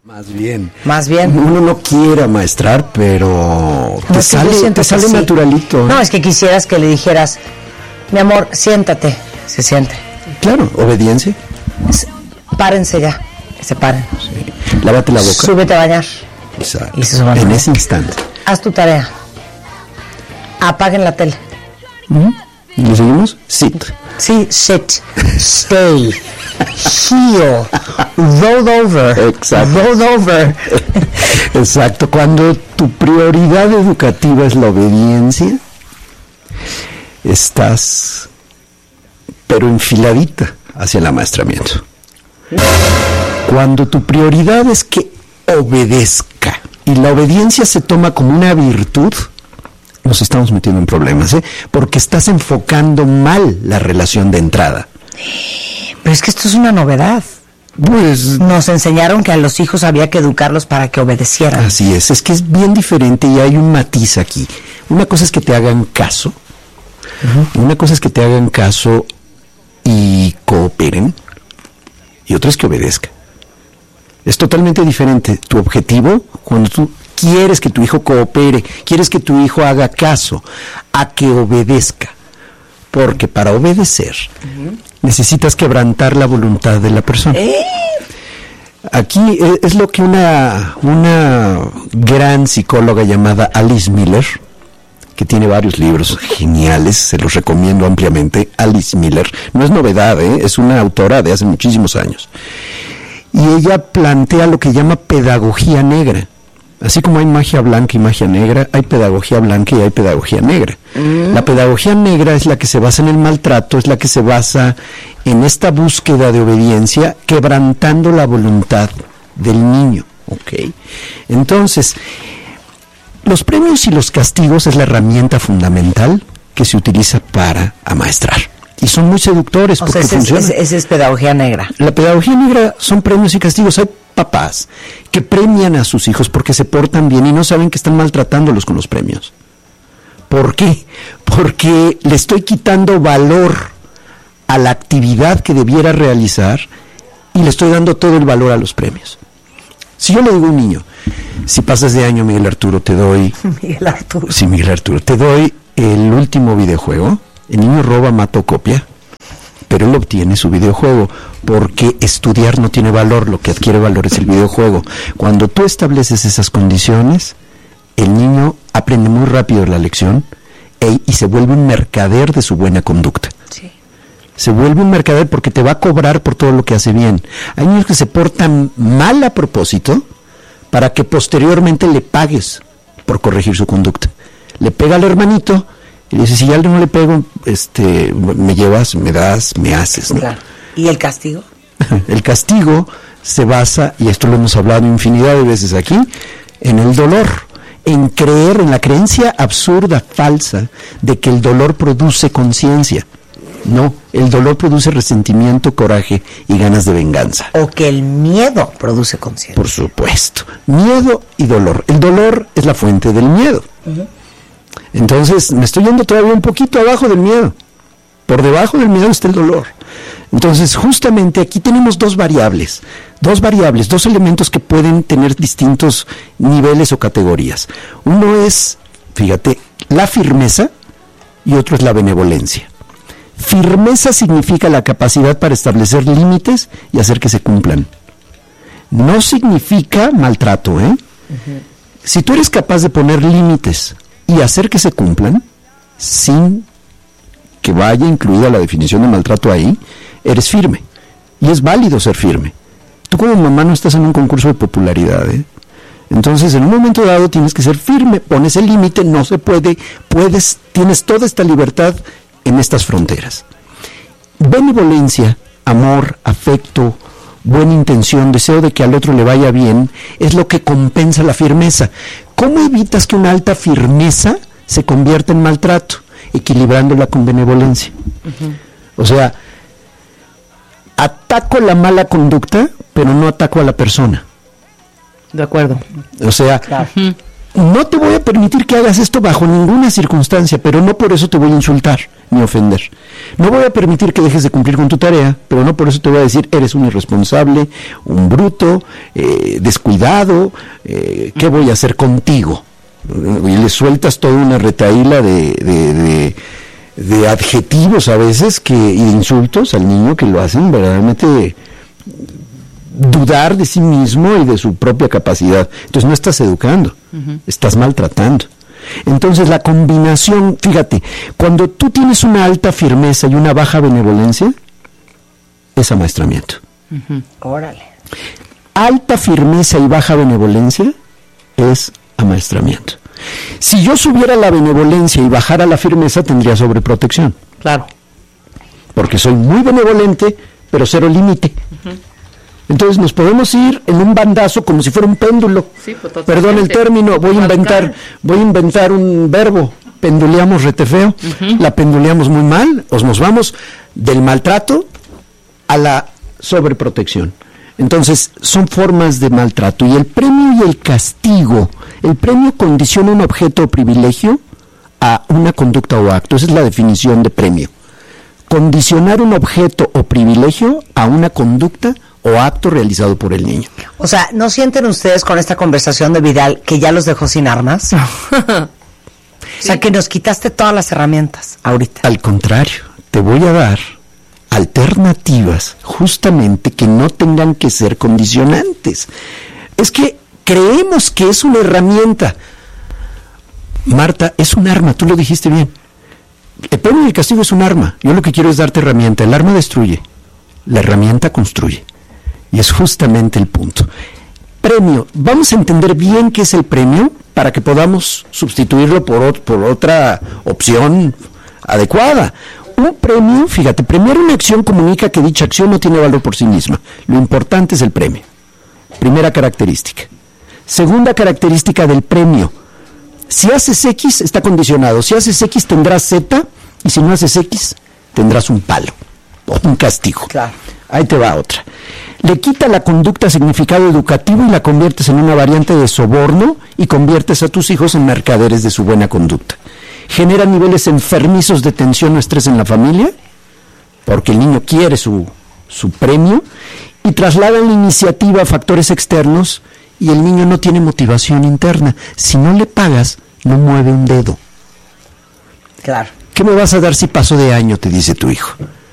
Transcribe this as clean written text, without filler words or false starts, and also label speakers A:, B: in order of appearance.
A: Más bien.
B: Uno no quiere amaestrar, pero te sale naturalito.
A: No, es que quisieras que le dijeras, mi amor, siéntate. Se siente.
B: Claro, obediencia.
A: Párense ya, que se paren.
B: Sí. Lávate la boca.
A: Súbete a bañar.
B: Exacto.
A: Y se suban
B: en ese instante.
A: Haz tu tarea. Apaguen la tele.
B: ¿Y le seguimos? Sit.
A: Sí, sit, stay, heel, roll over.
B: Exacto.
A: Roll over.
B: Exacto. Cuando tu prioridad educativa es la obediencia, estás, pero enfiladita hacia el amaestramiento. Cuando tu prioridad es que obedezca y la obediencia se toma como una virtud, nos estamos metiendo en problemas, porque estás enfocando mal la relación de entrada.
A: Pero es que esto es una novedad.
B: Pues
A: nos enseñaron que a los hijos había que educarlos para que obedecieran.
B: Así es que es bien diferente y hay un matiz aquí. Una cosa es que te hagan caso, una cosa es que te hagan caso y cooperen, y otra es que obedezca. Es totalmente diferente tu objetivo cuando tú quieres que tu hijo coopere, quieres que tu hijo haga caso, a que obedezca. Porque para obedecer necesitas quebrantar la voluntad de la persona. Aquí es lo que una gran psicóloga llamada Alice Miller, que tiene varios libros geniales, se los recomiendo ampliamente. Alice Miller, no es novedad, es una autora de hace muchísimos años. Y ella plantea lo que llama pedagogía negra. Así como hay magia blanca y magia negra, hay pedagogía blanca y hay pedagogía negra. La pedagogía negra es la que se basa en el maltrato, es la que se basa en esta búsqueda de obediencia, quebrantando la voluntad del niño. ¿Ok? Entonces, los premios y los castigos es la herramienta fundamental que se utiliza para amaestrar. Y son muy seductores porque funcionan.
A: Esa es pedagogía negra.
B: La pedagogía negra son premios y castigos. Hay papás que premian a sus hijos porque se portan bien y no saben que están maltratándolos con los premios. ¿Por qué? Porque le estoy quitando valor a la actividad que debiera realizar y le estoy dando todo el valor a los premios. Si yo le digo a un niño, si pasas de año, Miguel Arturo, te doy...
A: Miguel Arturo.
B: Sí, Miguel Arturo, te doy el último videojuego. El niño roba, mata o copia, pero él obtiene su videojuego, porque estudiar no tiene valor, lo que adquiere valor es el videojuego. Cuando tú estableces esas condiciones, el niño aprende muy rápido la lección y se vuelve un mercader de su buena conducta.
A: Sí.
B: Se vuelve un mercader porque te va a cobrar por todo lo que hace bien. Hay niños que se portan mal a propósito para que posteriormente le pagues por corregir su conducta. Le pega al hermanito y dice, si ya no le pego, me llevas, me das, me haces, ¿no?
A: Claro. ¿Y el castigo?
B: El castigo se basa, y esto lo hemos hablado infinidad de veces aquí, en el dolor, en creer, en la creencia absurda, falsa, de que el dolor produce conciencia. No, el dolor produce resentimiento, coraje y ganas de venganza.
A: O que el miedo produce conciencia.
B: Por supuesto, miedo y dolor. El dolor es la fuente del miedo. Entonces, me estoy yendo todavía un poquito abajo del miedo. Por debajo del miedo está el dolor. Entonces, justamente aquí tenemos dos variables, dos elementos que pueden tener distintos niveles o categorías. Uno es, fíjate, la firmeza y otro es la benevolencia. Firmeza significa la capacidad para establecer límites y hacer que se cumplan. No significa maltrato, Si tú eres capaz de poner límites y hacer que se cumplan, sin que vaya incluida la definición de maltrato ahí, eres firme. Y es válido ser firme. Tú como mamá no estás en un concurso de popularidad, Entonces, en un momento dado tienes que ser firme, pones el límite, no se puede, tienes toda esta libertad en estas fronteras. Benevolencia, amor, afecto, buena intención, deseo de que al otro le vaya bien, es lo que compensa la firmeza. ¿Cómo evitas que una alta firmeza se convierta en maltrato? Equilibrándola con benevolencia. O sea, ataco la mala conducta, pero no ataco a la persona.
A: De acuerdo.
B: O sea, claro. No te voy a permitir que hagas esto bajo ninguna circunstancia, pero no por eso te voy a insultar. ni ofender. No voy a permitir que dejes de cumplir con tu tarea, pero no por eso te voy a decir, eres un irresponsable, un bruto, descuidado, ¿qué voy a hacer contigo? Y le sueltas toda una retahíla de adjetivos a veces y de insultos al niño que lo hacen verdaderamente dudar de sí mismo y de su propia capacidad. Entonces no estás educando, estás maltratando. Entonces la combinación, fíjate, cuando tú tienes una alta firmeza y una baja benevolencia, es amaestramiento.
A: Órale.
B: Alta firmeza y baja benevolencia es amaestramiento. Si yo subiera la benevolencia y bajara la firmeza, tendría sobreprotección.
A: Claro.
B: Porque soy muy benevolente, pero cero límite. Entonces nos podemos ir en un bandazo como si fuera un péndulo.
C: Sí, pues,
B: perdón el término, voy a inventar un verbo. Penduleamos rete feo, la penduleamos muy mal, nos vamos del maltrato a la sobreprotección. Entonces son formas de maltrato, y el premio y el castigo. El premio condiciona un objeto o privilegio a una conducta o acto. Esa es la definición de premio. Condicionar un objeto o privilegio a una conducta o acto realizado por el niño.
A: O sea, ¿no sienten ustedes con esta conversación de Vidal que ya los dejó sin armas? O sea, que nos quitaste todas las herramientas ahorita.
B: Al contrario, te voy a dar alternativas justamente que no tengan que ser condicionantes. Es que creemos que es una herramienta. Marta, es un arma, tú lo dijiste bien. El premio y el castigo es un arma. Yo lo que quiero es darte herramienta. El arma destruye, la herramienta construye. Y es justamente el punto. Premio, vamos a entender bien qué es el premio para que podamos sustituirlo por otra opción adecuada. Un premio, fíjate, premiar una acción comunica que dicha acción no tiene valor por sí misma. Lo importante es el premio. Primera característica. Segunda característica del premio. Si haces X, está condicionado. Si haces X, tendrás Z, y si no haces X, tendrás un palo o un castigo.
A: Claro.
B: Ahí te va otra. Le quita la conducta significado educativo y la conviertes en una variante de soborno y conviertes a tus hijos en mercaderes de su buena conducta. Genera niveles enfermizos de tensión o estrés en la familia, porque el niño quiere su premio, y trasladan la iniciativa a factores externos y el niño no tiene motivación interna. Si no le pagas, no mueve un dedo.
A: Claro.
B: ¿Qué me vas a dar si paso de año?, te dice tu hijo.